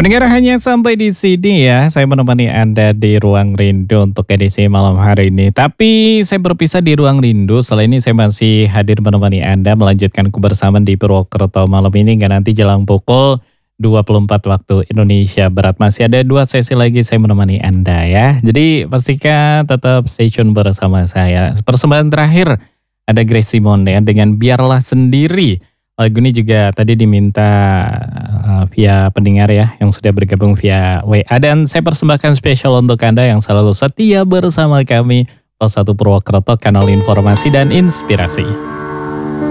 Pendengar hanya sampai di sini ya, saya menemani Anda di Ruang Rindu untuk edisi malam hari ini. Tapi saya berpisah di Ruang Rindu, setelah ini saya masih hadir menemani Anda melanjutkan kebersamaan di Purwokerto malam ini, hingga nanti jelang pukul 24 waktu Indonesia Barat. Masih ada 2 sesi lagi saya menemani Anda ya. Jadi pastikan tetap stay tune bersama saya. Persembahan terakhir ada Grace Simone ya dengan Biarlah Sendiri. Lagu ini juga tadi diminta via pendengar ya yang sudah bergabung via WA, dan saya persembahkan spesial untuk Anda yang selalu setia bersama kami. Salah satu Purwokerto, kanal informasi dan inspirasi.